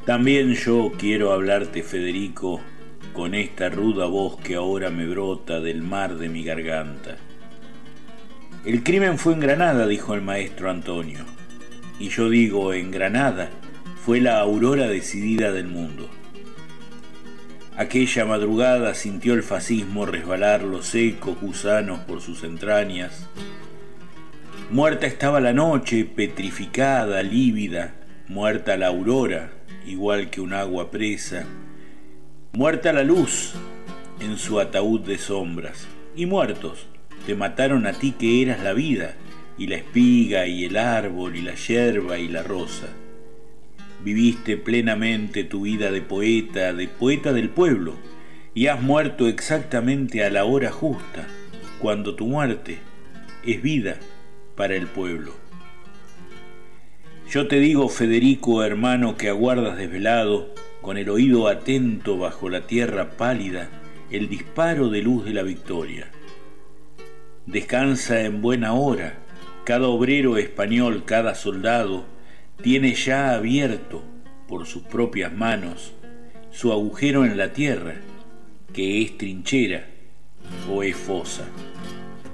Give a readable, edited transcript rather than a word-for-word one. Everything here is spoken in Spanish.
También yo quiero hablarte, Federico, con esta ruda voz que ahora me brota del mar de mi garganta. El crimen fue en Granada, dijo el maestro Antonio, y yo digo, en Granada fue la aurora decidida del mundo. Aquella madrugada sintió el fascismo resbalar los secos gusanos por sus entrañas. Muerta estaba la noche, petrificada, lívida, muerta la aurora, igual que un agua presa, muerta la luz en su ataúd de sombras, y muertos te mataron a ti que eras la vida, y la espiga, y el árbol, y la yerba, y la rosa. Viviste plenamente tu vida de poeta del pueblo, y has muerto exactamente a la hora justa, cuando tu muerte es vida para el pueblo. Yo te digo, Federico, hermano, que aguardas desvelado, con el oído atento bajo la tierra pálida, el disparo de luz de la victoria. Descansa en buena hora, cada obrero español, cada soldado, tiene ya abierto, por sus propias manos, su agujero en la tierra, que es trinchera o es fosa.